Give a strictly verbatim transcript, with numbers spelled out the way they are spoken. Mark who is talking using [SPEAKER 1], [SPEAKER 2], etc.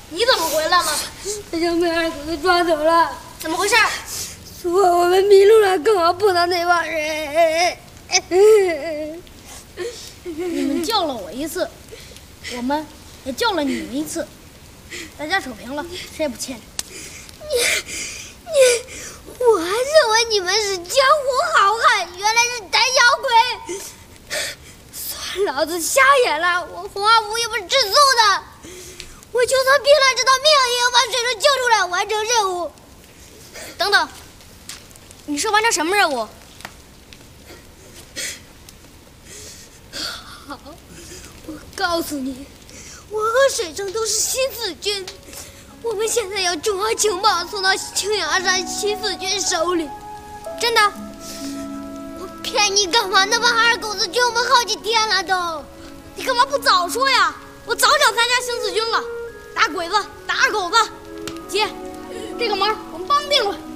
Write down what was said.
[SPEAKER 1] 你怎么回来了？
[SPEAKER 2] 他将被二狗子抓走了。
[SPEAKER 1] 怎么回事？
[SPEAKER 2] 说我们迷路了，刚好碰到那帮人。
[SPEAKER 1] 你们救了我一次，我们也救了你们一次，大家扯平了，谁也不欠。
[SPEAKER 2] 你你，我还认为你们是江湖好汉，原来是胆小鬼。算老子瞎眼了，我红阿福又不是吃素的，我就算拼了这条命，也要把水龙救出来，完成任务。
[SPEAKER 1] 等等，你是完成什么任务？
[SPEAKER 2] 好，我告诉你，我和水城都是新四军，我们现在要重要情报送到青崖山新四军手里。
[SPEAKER 1] 真的？
[SPEAKER 2] 我骗你干嘛？那帮二狗子追我们好几天了都，
[SPEAKER 1] 你干嘛不早说呀？我早想参加新四军了，打鬼子，打二狗子。姐，这个忙我们帮定了。